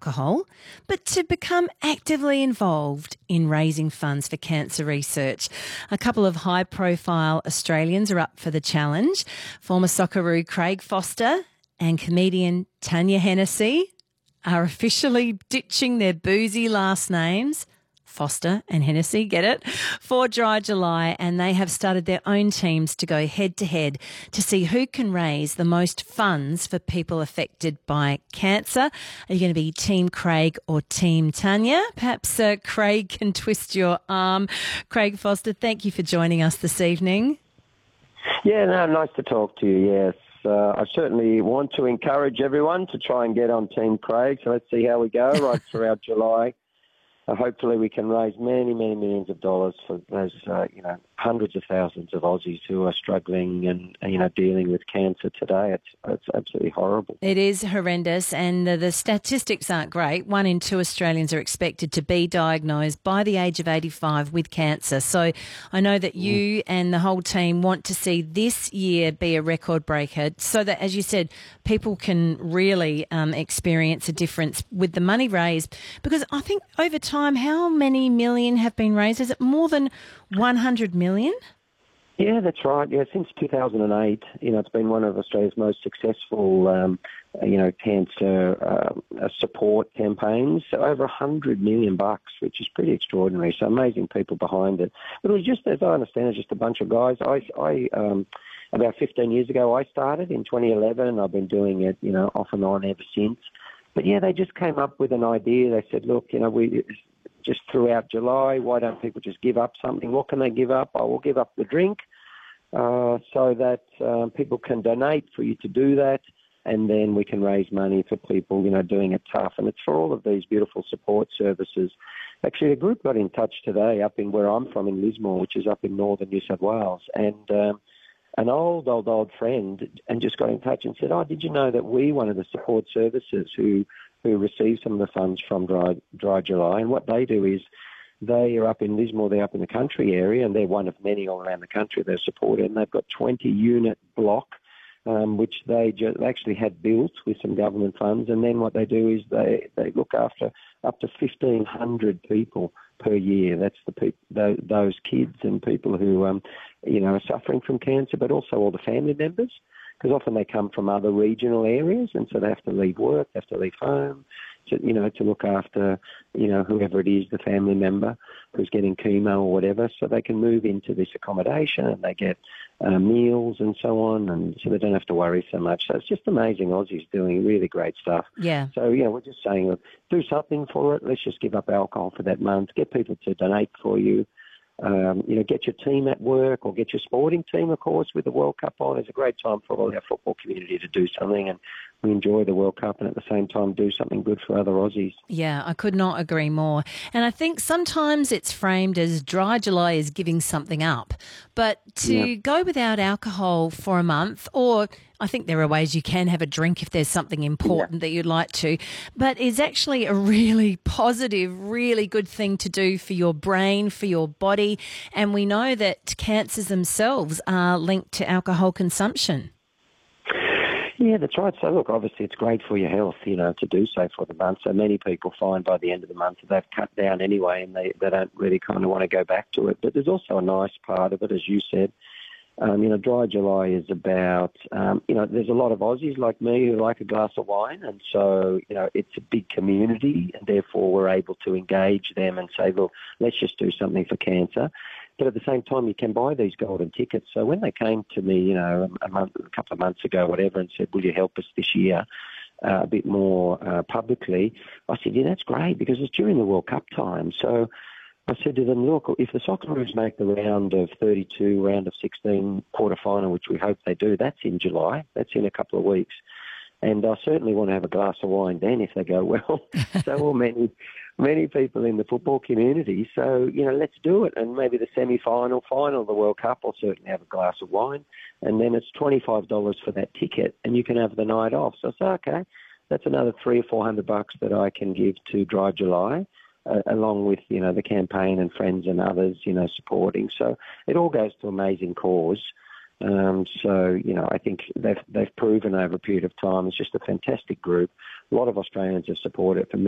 alcohol, but to become actively involved in raising funds for cancer research. A couple of high-profile Australians are up for the challenge. Former Socceroo Craig Foster and comedian Tanya Hennessy are officially ditching their boozy last names, Foster and Hennessy, get it, for Dry July, and they have started their own teams to go head-to-head to see who can raise the most funds for people affected by cancer. Are you going to be Team Craig or Team Tanya? Perhaps Craig can twist your arm. Craig Foster, thank you for joining us this evening. Yeah, no, nice to talk to you, yes. I certainly want to encourage everyone to try and get on Team Craig, so let's see how we go right throughout July. Hopefully we can raise many, many millions of dollars for those, hundreds of thousands of Aussies who are struggling and, dealing with cancer today. It's absolutely horrible. It is horrendous, and the statistics aren't great. 1 in 2 Australians are expected to be diagnosed by the age of 85 with cancer. So I know that you and the whole team want to see this year be a record breaker so that, as you said, people can really experience a difference with the money raised. Because I think over time, how many million have been raised? Is it more than 100 million? Yeah, that's right. Yeah, since 2008, it's been one of Australia's most successful, cancer support campaigns. So over $100 million, which is pretty extraordinary. So amazing people behind it. But it was just, as I understand it, just a bunch of guys. I about 15 years ago, I started in 2011, and I've been doing it, off and on ever since. But yeah, they just came up with an idea. They said, look, we just throughout July, why don't people just give up something? What can they give up? I will give up the drink so that people can donate for you to do that, and then we can raise money for people, doing it tough. And it's for all of these beautiful support services. Actually, a group got in touch today up in where I'm from in Lismore, which is up in northern New South Wales, and an old friend, and just got in touch and said, did you know that we, one of the support services who receive some of the funds from Dry July, and what they do is they are up in Lismore, they're up in the country area, and they're one of many all around the country they're supported, and they've got 20-unit block, which they actually had built with some government funds, and then what they do is they look after up to 1,500 people per year. That's those kids and people who are suffering from cancer, but also all the family members, because often they come from other regional areas, and so they have to leave work, they have to leave home, to look after, whoever it is, the family member who's getting chemo or whatever, so they can move into this accommodation and they get meals and so on, and so they don't have to worry so much. So it's just amazing. Aussies doing really great stuff. Yeah. So, we're just saying, look, do something for it. Let's just give up alcohol for that month. Get people to donate for you. Get your team at work, or get your sporting team, of course, with the World Cup on. It's a great time for all our football community to do something, and we enjoy the World Cup and at the same time do something good for other Aussies. Yeah, I could not agree more. And I think sometimes it's framed as Dry July is giving something up. But to go without alcohol for a month, or I think there are ways you can have a drink if there's something important that you'd like to, but is actually a really positive, really good thing to do for your brain, for your body. And we know that cancers themselves are linked to alcohol consumption. Yeah, that's right. So, look, obviously it's great for your health, to do so for the month. So many people find by the end of the month that they've cut down anyway, and they don't really kind of want to go back to it. But there's also a nice part of it, as you said. Dry July is about, there's a lot of Aussies like me who like a glass of wine, and so, it's a big community, and therefore we're able to engage them and say, look, let's just do something for cancer. But at the same time, you can buy these golden tickets. So when they came to me, a couple of months ago, whatever, and said, will you help us this year a bit more publicly, I said, yeah, that's great, because it's during the World Cup time. So I said to them, look, if the Socceroos make the round of 32, round of 16, quarterfinal, which we hope they do, that's in July. That's in a couple of weeks. And I certainly want to have a glass of wine then if they go well. So will many people in the football community. So, let's do it. And maybe the semi-final, final of the World Cup, I'll certainly have a glass of wine. And then it's $25 for that ticket, and you can have the night off. So I said, okay, that's another $300 or $400 that I can give to Dry July. Along with, the campaign and friends and others, supporting. So it all goes to amazing cause. I think they've proven over a period of time. It's just a fantastic group. A lot of Australians have supported it for many